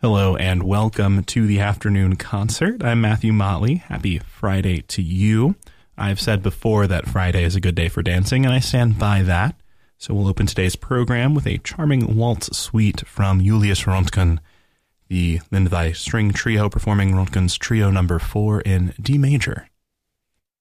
Hello and welcome to the afternoon concert. I'm Matthew Motley. Happy Friday to you. I've said before that Friday is a good day for dancing, and I stand by that. So we'll open today's program with a charming waltz suite from Julius Röntgen, the Lindvai String Trio performing Röntgen's Trio No. 4 in D major.